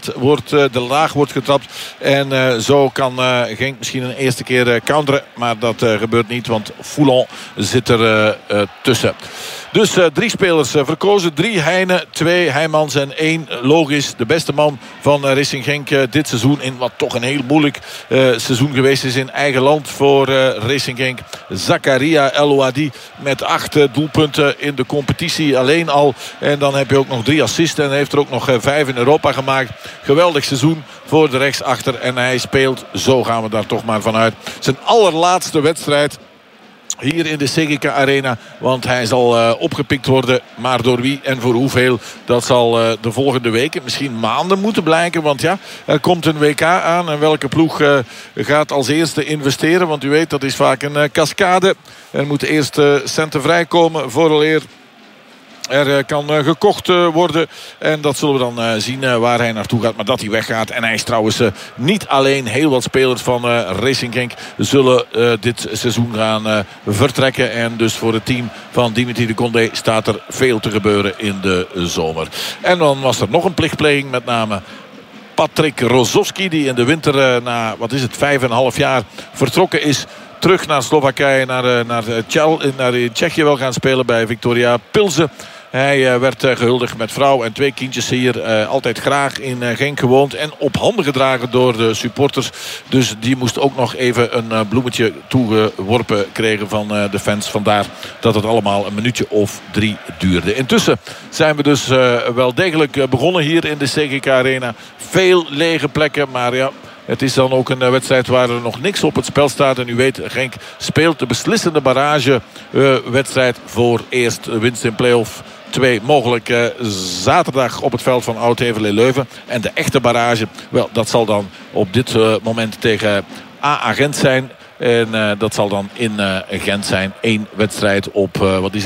de laag wordt getrapt. En zo kan Genk misschien een eerste keer counteren. Maar dat gebeurt niet, want Foulon zit er tussen. Dus 3 spelers verkozen. 3 Heine, 2 Heijmans en 1 logisch de beste man van Racing Genk dit seizoen. In wat toch een heel moeilijk seizoen geweest is in eigen land voor Racing Genk. Zakaria El Ouadi met 8 doelpunten in de competitie alleen al. En dan heb je ook nog 3 assists. En heeft er ook nog 5 in Europa gemaakt. Geweldig seizoen voor de rechtsachter. En hij speelt, zo gaan we daar toch maar vanuit, zijn allerlaatste wedstrijd hier in de CGK Arena. Want hij zal opgepikt worden. Maar door wie en voor hoeveel, dat zal de volgende weken, misschien maanden moeten blijken. Want ja, er komt een WK aan. En welke ploeg gaat als eerste investeren? Want u weet, dat is vaak een cascade. Er moeten eerst centen vrijkomen vooraleer er kan gekocht worden. En dat zullen we dan zien waar hij naartoe gaat. Maar dat hij weggaat. En hij is trouwens niet alleen. Heel wat spelers van Racing Genk zullen dit seizoen gaan vertrekken. En dus voor het team van Dimitri de Condé staat er veel te gebeuren in de zomer. En dan was er nog een plichtpleging. Met name Patrik Rozovski. Die in de winter na 5,5 jaar vertrokken is. Terug naar Slowakije, naar Tsjechië wil gaan spelen bij Viktoria Pilsen. Hij werd gehuldigd met vrouw en 2 kindjes hier. Altijd graag in Genk gewoond. En op handen gedragen door de supporters. Dus die moest ook nog even een bloemetje toegeworpen krijgen van de fans. Vandaar dat het allemaal een minuutje of 3 duurde. Intussen zijn we dus wel degelijk begonnen hier in de CGK Arena. Veel lege plekken, maar ja, het is dan ook een wedstrijd waar er nog niks op het spel staat. En u weet, Genk speelt de beslissende barragewedstrijd voor eerst winst in play-off 2. Mogelijk zaterdag op het veld van Oud-Heverlee-Leuven. En de echte barrage, wel, dat zal dan op dit moment tegen AA Gent zijn. En dat zal dan in Gent zijn. 1 wedstrijd op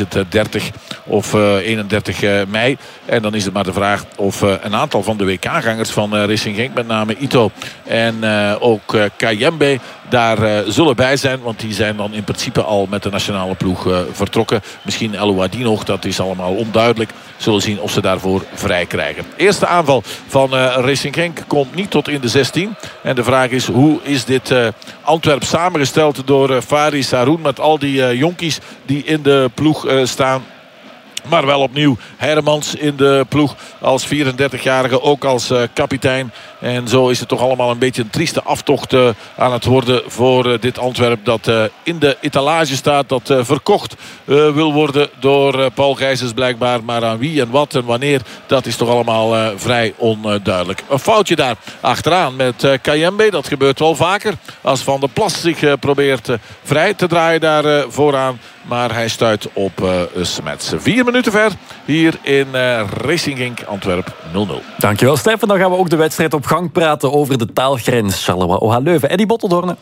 30 of 31 mei. En dan is het maar de vraag of een aantal van de WK-gangers van Racing Genk, met name Ito en ook Kayembe, daar zullen bij zijn. Want die zijn dan in principe al met de nationale ploeg vertrokken. Misschien El Ouadi nog, dat is allemaal onduidelijk. Zullen zien of ze daarvoor vrij krijgen. Eerste aanval van Racing Genk komt niet tot in de 16. En de vraag is, hoe is dit Antwerp samengesteld door Faris Haroun met al die jonkies die in de ploeg staan. Maar wel opnieuw Hermans in de ploeg als 34-jarige, ook als kapitein. En zo is het toch allemaal een beetje een trieste aftocht aan het worden voor dit Antwerp. Dat in de etalage staat, dat verkocht wil worden door Paul Gijsens blijkbaar. Maar aan wie en wat en wanneer, dat is toch allemaal vrij onduidelijk. Een foutje daar achteraan met Kayembe. Dat gebeurt wel vaker. Als Van der Plas zich probeert vrij te draaien daar vooraan. Maar hij stuit op Smets. 4 minuten ver hier in Racing Genk Antwerp 0-0. Dankjewel Stefan. Dan gaan we ook de wedstrijd op gang praten over de taalgrens. Charleroi OH Leuven. Eddie Botteldorne.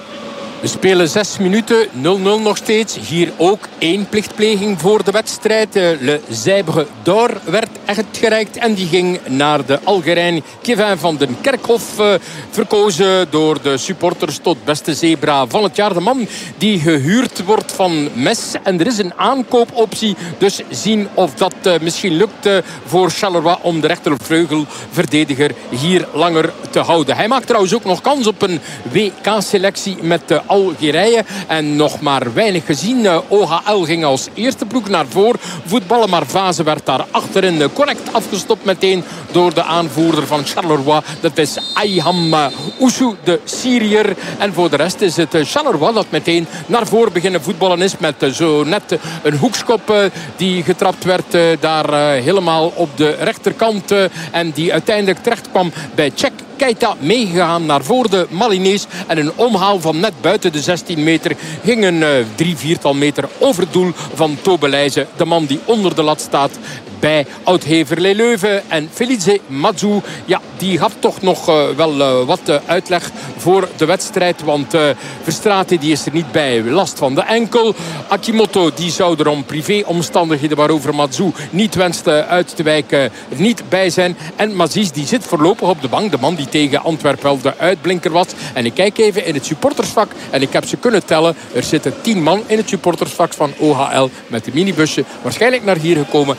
We spelen 6 minuten, 0-0 nog steeds. Hier ook 1 plichtpleging voor de wedstrijd. Le Zèbre d'Or werd echt gereikt. En die ging naar de Algerijn Kevin van den Kerkhof. Verkozen door de supporters tot beste zebra van het jaar. De man die gehuurd wordt van Metz. En er is een aankoopoptie. Dus zien of dat misschien lukt voor Charleroi om de rechtervleugelverdediger hier langer te houden. Hij maakt trouwens ook nog kans op een WK-selectie met de Algerije. En nog maar weinig gezien. OHL ging als eerste ploeg naar voren voetballen. Maar Vaze werd daar achterin correct afgestopt meteen door de aanvoerder van Charleroi. Dat is Ayham Oussou, de Syriër. En voor de rest is het Charleroi dat meteen naar voren beginnen voetballen is. Met zo net een hoekschop die getrapt werd daar helemaal op de rechterkant. En die uiteindelijk terecht kwam bij Cech Keita, meegegaan naar voor de Malinees. En een omhaal van net buiten de 16 meter ging een 3/4 meter over het doel van Tobelijze. De man die onder de lat staat bij Oud-Heverlee-Leuven. En Felice Mazou, ja, die had toch nog wel wat uitleg voor de wedstrijd. Want Verstraete die is er niet bij. Last van de enkel. Akimoto die zou er om privéomstandigheden waarover Mazou niet wenste uit te wijken niet bij zijn. En Mazis die zit voorlopig op de bank. De man die tegen Antwerpen wel de uitblinker was. En ik kijk even in het supportersvak. En ik heb ze kunnen tellen. Er zitten 10 man in het supportersvak van OHL met de minibusje. Waarschijnlijk naar hier gekomen. En hopelijk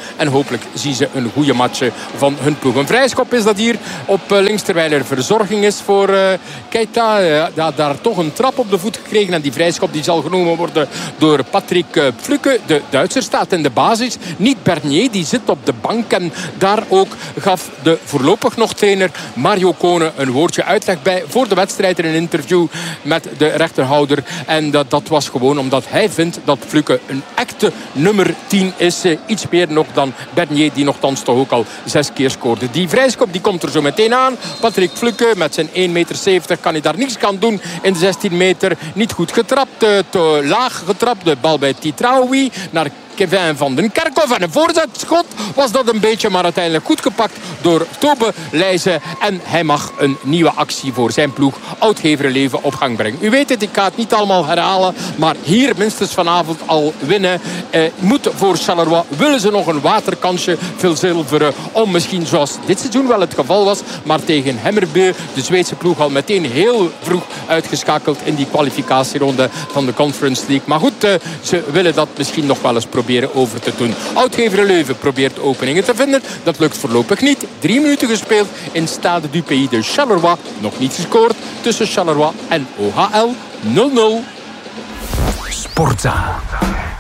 hopelijk zien ze een goede match van hun ploeg. Een vrijschop is dat hier op links, terwijl er verzorging is voor Keita. Daar toch een trap op de voet gekregen. En die vrijschop die zal genomen worden door Patrick Pflücke. De Duitser staat in de basis. Niet Bernier, die zit op de bank. En daar ook gaf de voorlopig nog trainer Mario Kone een woordje uitleg bij voor de wedstrijd in een interview met de rechterhouder. En dat was gewoon omdat hij vindt dat Pflücke een echte nummer 10 is. Iets meer nog dan Bernier, die nogthans toch ook al 6 keer scoorde. Die vrijschop die komt er zo meteen aan. Patrick Pflücke met zijn 1,70 meter kan hij daar niks aan doen in de 16 meter. Niet goed getrapt, te laag getrapt. De bal bij Titraoui naar Kevin van den Kerkhoff. En een voorzetschot was dat een beetje, maar uiteindelijk goed gepakt door Tobe Leijzen. En hij mag een nieuwe actie voor zijn ploeg Oud-Gevereleven op gang brengen. U weet het, ik ga het niet allemaal herhalen, maar hier minstens vanavond al winnen. Moet voor Charleroi. Willen ze nog een waterkansje verzilveren om misschien zoals dit seizoen wel het geval was, maar tegen Hemmerby, de Zweedse ploeg, al meteen heel vroeg uitgeschakeld in die kwalificatieronde van de Conference League. Maar goed, ze willen dat misschien nog wel eens proberen over te doen. Oud-Gevereleven probeert openingen te vinden. Dat lukt voorlopig niet. 3 minuten gespeeld in Stade du Pays de Charleroi. Nog niet gescoord tussen Charleroi en OHL. 0-0. Sportza.